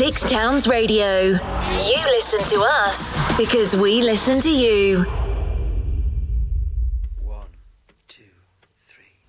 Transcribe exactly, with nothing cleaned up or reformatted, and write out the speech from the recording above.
Six Towns Radio. You listen to us because we listen to you.